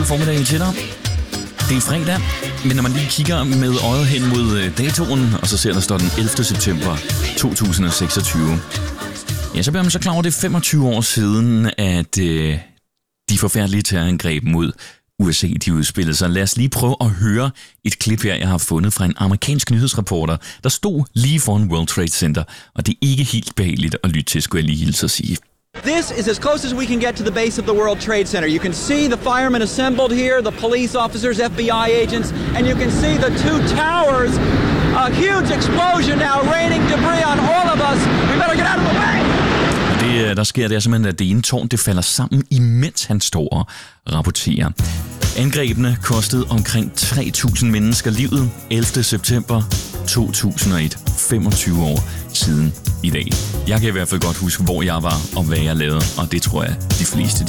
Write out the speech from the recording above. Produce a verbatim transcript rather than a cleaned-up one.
Formiddagen til dig. Det er fredag, men når man lige kigger med øjet hen mod datoen, og så ser der står den ellevte september to tusind og seksogtyve, ja, så bliver man så klar over, det er femogtyve år siden, at øh, de forfærdelige terrorangreb mod U S A, de udspillede sig. Lad os lige prøve at høre et klip her, jeg har fundet fra en amerikansk nyhedsreporter, der stod lige foran World Trade Center, og det er ikke helt behageligt at lytte til, skulle jeg lige hilse at sige. This is as close as we can get to the base of the World Trade Center. You can see the firemen assembled here, the police officers, F B I agents, and you can see the two towers. A huge explosion now, raining debris on all of us. We better get out of the way! Det, der sker, det er simpelthen, at det ene tårn det falder sammen, imens han står og rapporterer. Angrebene kostede omkring tre tusind mennesker livet ellevte september to tusind og et, femogtyve år siden i dag. Jeg kan i hvert fald godt huske, hvor jeg var og hvad jeg lavede, og det tror jeg, de fleste de